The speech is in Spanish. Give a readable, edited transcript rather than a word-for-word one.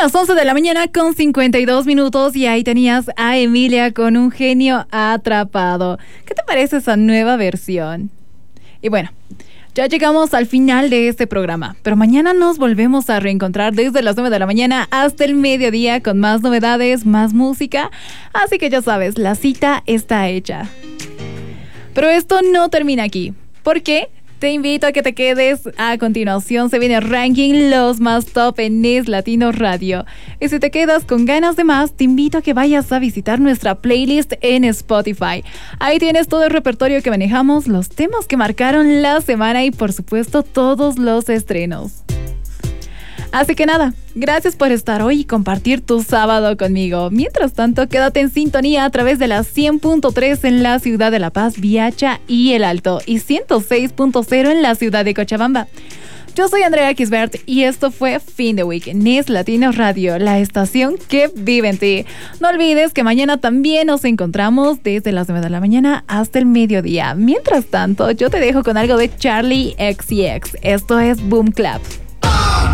las 11 de la mañana con 52 minutos y ahí tenías a Emilia con Un genio atrapado. ¿Qué te parece esa nueva versión? Y bueno, ya llegamos al final de este programa, pero mañana nos volvemos a reencontrar desde las 9 de la mañana hasta el mediodía con más novedades, más música. Así que ya sabes, la cita está hecha. Pero esto no termina aquí. ¿Por qué? Te invito a que te quedes. A continuación se viene el ranking los más top en Es Latino Radio. Y si te quedas con ganas de más, te invito a que vayas a visitar nuestra playlist en Spotify. Ahí tienes todo el repertorio que manejamos, los temas que marcaron la semana y por supuesto todos los estrenos. Así que nada, gracias por estar hoy y compartir tu sábado conmigo. Mientras tanto, quédate en sintonía a través de la 100.3 en la ciudad de La Paz, Viacha y El Alto y 106.0 en la ciudad de Cochabamba. Yo soy Andrea Kisbert y esto fue Fin de Week en Es Latino Radio, la estación que vive en ti. No olvides que mañana también nos encontramos desde las 9 de la mañana hasta el mediodía. Mientras tanto, yo te dejo con algo de Charlie XCX. Esto es Boom Clap.